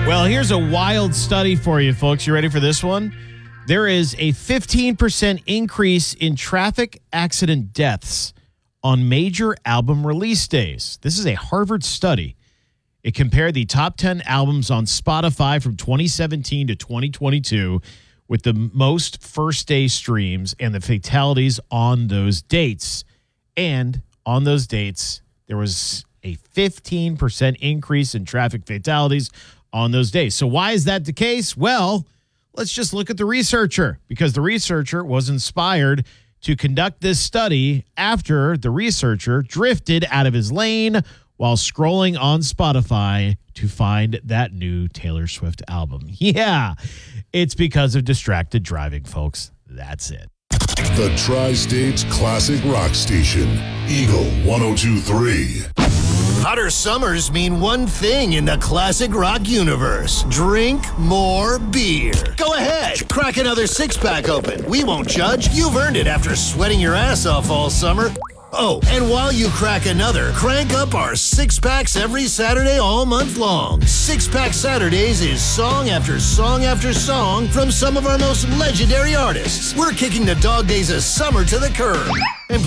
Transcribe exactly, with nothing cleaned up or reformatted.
Well, here's a wild study for you, folks. You ready for this one? There is a fifteen percent increase in traffic accident deaths on major album release days. This is a Harvard study. It compared the top ten albums on Spotify from twenty seventeen to twenty twenty-two with the most first-day streams and the fatalities on those dates. And on those dates, there was a fifteen percent increase in traffic fatalities on those days. So why is that the case? Well, let's just look at the researcher, because the researcher was inspired to conduct this study after the researcher drifted out of his lane while scrolling on Spotify to find that new Taylor Swift album. Yeah, it's because of distracted driving, folks. That's it. The Tri-States Classic Rock Station, Eagle one oh two point three. Hotter summers mean one thing in the classic rock universe. Drink more beer. Go ahead, crack another six-pack open. We won't judge. You've earned it after sweating your ass off all summer. Oh, and while you crack another, crank up our six-packs every Saturday all month long. Six-Pack Saturdays is song after song after song from some of our most legendary artists. We're kicking the dog days of summer to the curb.